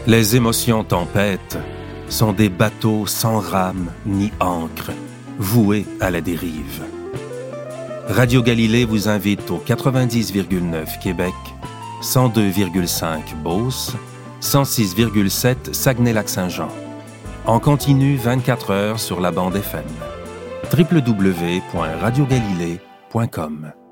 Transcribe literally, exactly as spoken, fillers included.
Les émotions tempêtes sont des bateaux sans rame ni ancre, voués à la dérive. Radio Galilée vous invite au quatre-vingt-dix virgule neuf Québec, cent deux virgule cinq Beauce, cent six virgule sept Saguenay-Lac-Saint-Jean. En continu vingt-quatre heures sur la bande F M. w w w point radio galilée point com